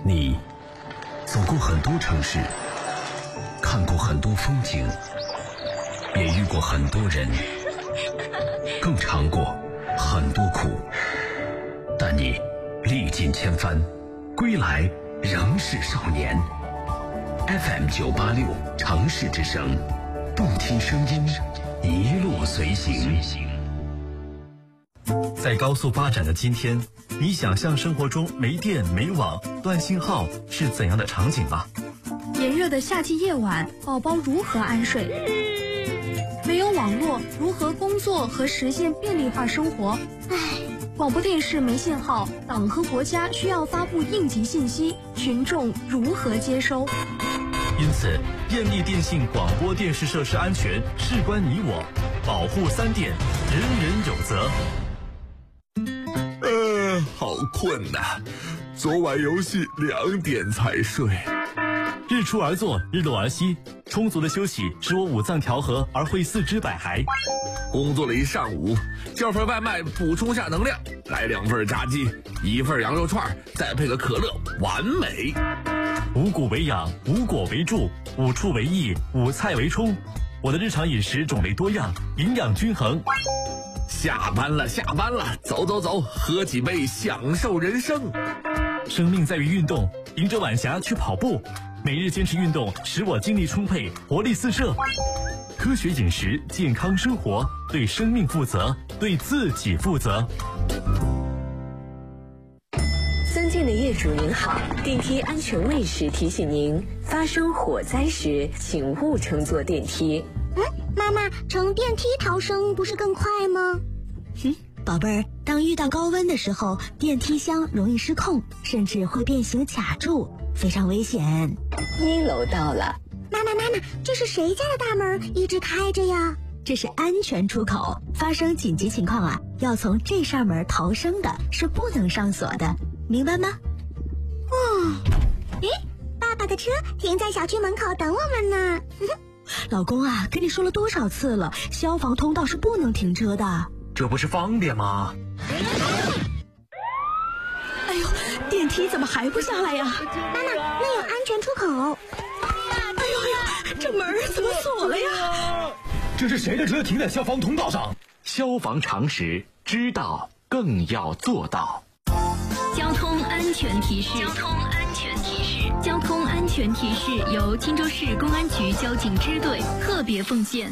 你走过很多城市，看过很多风景，也遇过很多人，更尝过很多苦。但你历尽千帆，归来仍是少年。FM 986城市之声，动听声音，一路随行。 在高速发展的今天，你想象生活中没电没网断信号是怎样的场景吗？ 炎热的夏季夜晚，宝宝如何安睡？没有网络，如何工作和实现便利化生活？广播电视没信号，党和国家需要发布应急信息，群众如何接收？ 因此，电力电信广播电视设施安全事关你我，保护3电，人人有责。 好困呐！昨晚游戏2点才睡。 日出而作，日落而息，充足的休息使我五脏调和而会四肢百骸。 工作了一上午，叫份外卖补充下能量，来2份炸鸡，1份羊肉串，再配个可乐，完美。 五谷为养，五果为助，5畜为益，5菜为充。我的日常饮食种类多样，营养均衡。 下班了，走走走，喝几杯，享受人生。 生命在于运动，迎着晚霞去跑步，每日坚持运动，使我精力充沛，活力四射。科学饮食，健康生活，对生命负责，对自己负责。 尊敬的业主您好，电梯安全卫士提醒您，发生火灾时请勿乘坐电梯。 妈妈，乘电梯逃生不是更快吗？ 宝贝儿，当遇到高温的时候，电梯箱容易失控，甚至会变形卡住，非常危险。 1楼到了。 妈妈，这是谁家的大门一直开着呀？ 这是安全出口，发生紧急情况啊，要从这扇门逃生的，是不能上锁的，明白吗？ 爸爸的车停在小区门口等我们呢。 老公啊，跟你说了多少次了，消防通道是不能停车的。 这不是方便吗？ 哎呦，电梯怎么还不下来呀？ 妈妈，那有安全出口。 哎呦，这门怎么锁了呀？ 这是谁的车停在消防通道上？消防常识，知道更要做到。 交通安全提示。交通安全提示由钦州市公安局交警支队特别奉献。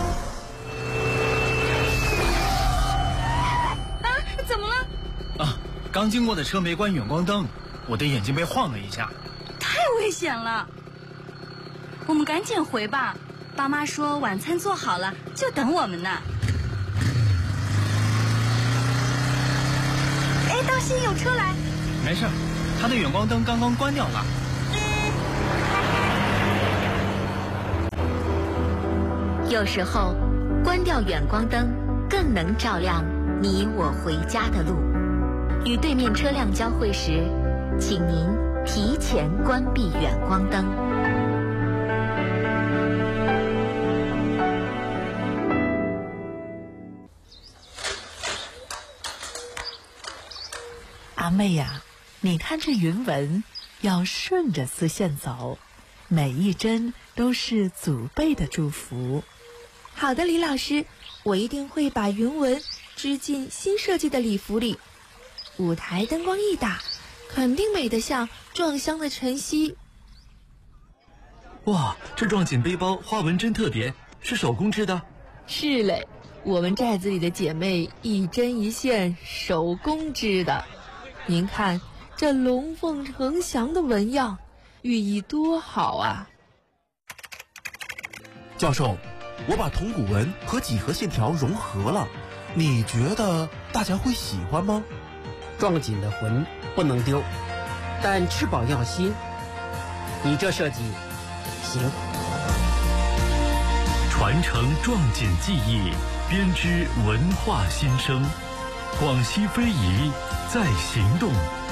怎么了？ 刚经过的车没关远光灯，我的眼睛被晃了一下。 太危险了，我们赶紧回吧。爸妈说晚餐做好了，就等我们呢。当心有车来。 没事，他的远光灯刚刚关掉了。 有时候，关掉远光灯更能照亮你我回家的路。与对面车辆交汇时，请您提前关闭远光灯。 阿妹呀，你看这云纹，要顺着丝线走，每一针都是祖辈的祝福。 好的，李老师，我一定会把云纹织进新设计的礼服里。舞台灯光一打，肯定美得像撞香的晨曦。 哇，这撞锦背包花纹真特别，是手工织的？ 是嘞，我们寨子里的姐妹一针一线手工织的。您看这龙凤呈祥的纹样，寓意多好啊！ 教授，我把铜鼓纹和几何线条融合了，你觉得大家会喜欢吗？ 撞锦的魂不能丢，但吃饱要心。你这设计行。 传承撞锦技艺，编织文化新生。广西非遗在行动。